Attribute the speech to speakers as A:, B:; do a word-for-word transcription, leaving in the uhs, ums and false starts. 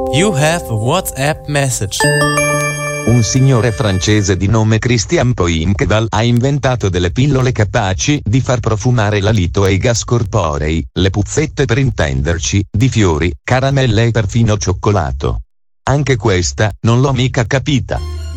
A: You have a WhatsApp message.
B: Un signore francese di nome Christian Poinkedal ha inventato delle pillole capaci di far profumare l'alito e i gas corporei, le puzzette per intenderci, di fiori, caramelle e perfino cioccolato. Anche questa, non l'ho mica capita.